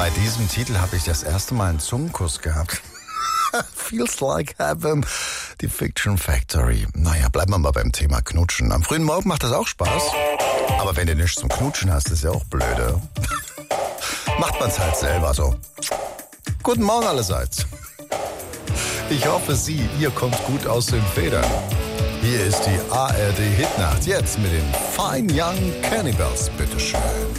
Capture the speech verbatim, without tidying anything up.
Bei diesem Titel habe ich das erste Mal einen Zungenkuss gehabt. Feels like heaven. Die Fiction Factory. Naja, bleiben wir mal beim Thema Knutschen. Am frühen Morgen macht das auch Spaß. Aber wenn du nichts zum Knutschen hast, ist ja auch blöde. Macht man's halt selber so. Guten Morgen allerseits. Ich hoffe, Sie, ihr kommt gut aus den Federn. Hier ist die A R D Hitnacht. Jetzt mit den Fine Young Cannibals. Bitteschön.